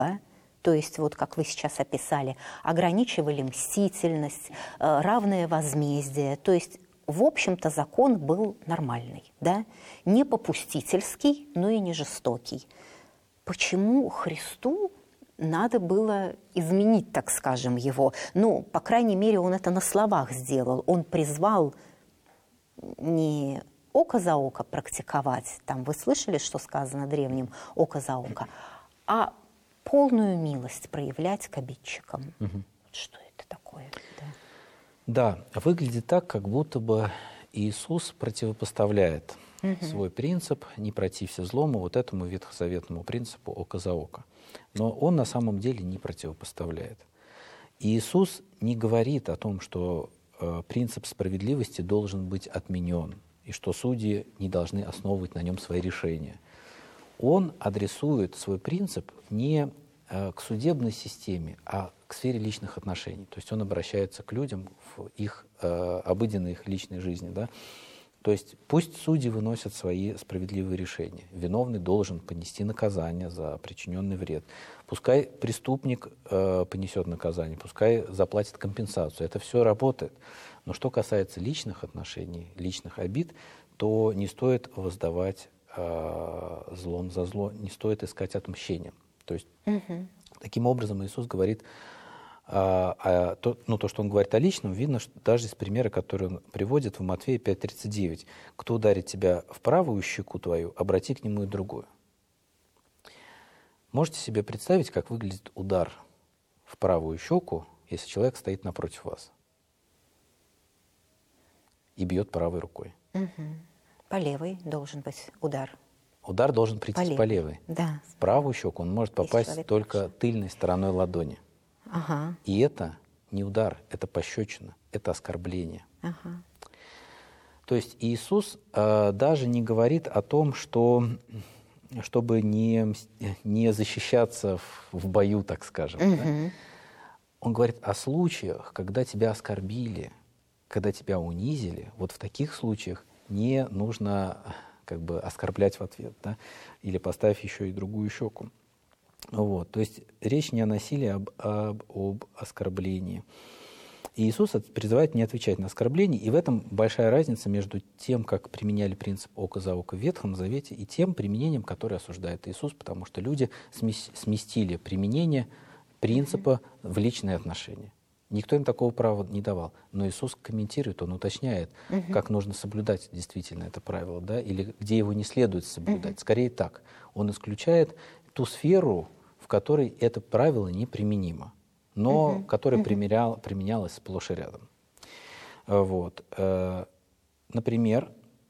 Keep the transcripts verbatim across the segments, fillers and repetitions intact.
Да? То есть, вот как вы сейчас описали, ограничивали мстительность, равное возмездие. То есть, в общем-то, закон был нормальный, да? Не попустительский, но и не жестокий. Почему Христу надо было изменить, так скажем, его? Ну, по крайней мере, он это на словах сделал. Он призвал не око за око практиковать, там вы слышали, что сказано древним, око за око, а полную милость проявлять к обидчикам. Угу. Что это такое? Да. да, выглядит так, как будто бы Иисус противопоставляет угу. свой принцип «не протився злому» вот этому ветхозаветному принципу «око за око». Но он на самом деле не противопоставляет. Иисус не говорит о том, что э, принцип справедливости должен быть отменен, и что судьи не должны основывать на нем свои решения. Он адресует свой принцип не э, к судебной системе, а к сфере личных отношений. То есть он обращается к людям в их э, обыденной, их личной жизни. Да? То есть пусть судьи выносят свои справедливые решения. Виновный должен понести наказание за причиненный вред. Пускай преступник э, понесет наказание, пускай заплатит компенсацию. Это все работает. Но что касается личных отношений, личных обид, то не стоит воздавать э, злом за зло, не стоит искать отмщения. То есть угу. таким образом Иисус говорит, а, а, то, ну, то, что он говорит о личном, видно что даже из примера, который он приводит в Матфея пять тридцать девять. «Кто ударит тебя в правую щеку твою, обрати к нему и другую». Можете себе представить, как выглядит удар в правую щеку, если человек стоит напротив вас и бьет правой рукой? Угу. По левой должен быть удар. Удар должен прийти по левой. По левой. Да. В правую щеку он может попасть только лучше. Тыльной стороной ладони. Ага. И это не удар, это пощечина, это оскорбление. Ага. То есть Иисус э, даже не говорит о том, что чтобы не, не защищаться в, в бою, так скажем. Угу. Да? Он говорит о случаях, когда тебя оскорбили, когда тебя унизили. Вот в таких случаях не нужно как бы оскорблять в ответ, да? Или поставь еще и другую щеку. Вот. То есть речь не о насилии, а об, об, об оскорблении. И Иисус призывает не отвечать на оскорбления, и в этом большая разница между тем, как применяли принцип око за око в Ветхом Завете, и тем применением, которое осуждает Иисус, потому что люди сместили применение принципа в личные отношения. Никто им такого права не давал. Но Иисус комментирует, он уточняет, uh-huh. как нужно соблюдать действительно это правило, да, или где его не следует соблюдать. Uh-huh. Скорее так. Он исключает ту сферу, в которой это правило неприменимо, но uh-huh. которое uh-huh. применял, применялось сплошь и рядом. Вот. Например,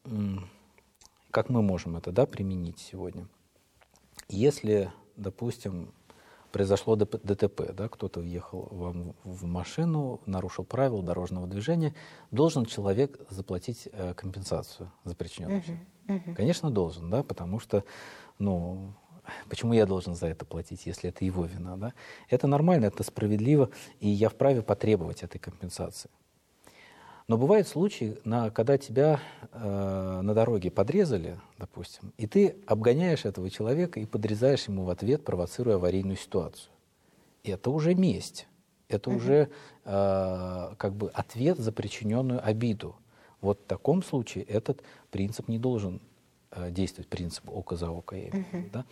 как мы можем это, да, применить сегодня? Если, допустим, произошло ДТП, да, кто-то въехал вам в машину, нарушил правила дорожного движения, должен человек заплатить э, компенсацию за причиненный ущерб? Uh-huh. Uh-huh. Конечно, должен, да, потому что, ну, почему я должен за это платить, если это его вина, да? Это нормально, это справедливо, и я вправе потребовать этой компенсации. Но бывают случаи, на, когда тебя э, на дороге подрезали, допустим, и ты обгоняешь этого человека и подрезаешь ему в ответ, провоцируя аварийную ситуацию. И это уже месть. Это uh-huh. уже э, как бы ответ за причиненную обиду. Вот в таком случае этот принцип не должен э, действовать, принцип око за око. Uh-huh. Да?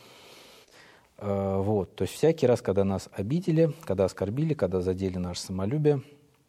Э, вот. То есть всякий раз, когда нас обидели, когда оскорбили, когда задели наше самолюбие,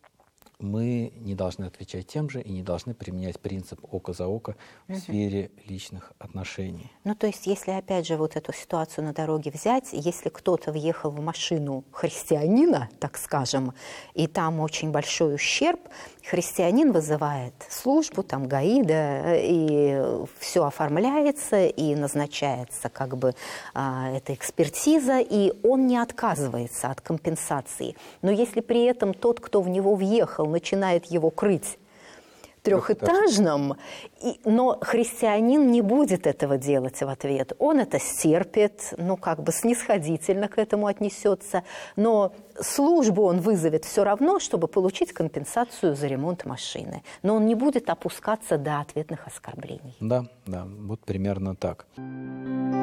мы не должны отвечать тем же и не должны применять принцип око за око в угу. сфере личных отношений. Ну, то есть, если, опять же, вот эту ситуацию на дороге взять, если кто-то въехал в машину христианина, так скажем, и там очень большой ущерб, христианин вызывает службу, там, ГАИ, да, и все оформляется, и назначается, как бы, а, эта экспертиза, и он не отказывается от компенсации. Но если при этом тот, кто в него въехал, начинает его крыть трехэтажным, и, но христианин не будет этого делать в ответ. Он это стерпит, ну, как бы снисходительно к этому отнесется, но службу он вызовет все равно, чтобы получить компенсацию за ремонт машины. Но он не будет опускаться до ответных оскорблений. Да, да, вот примерно так.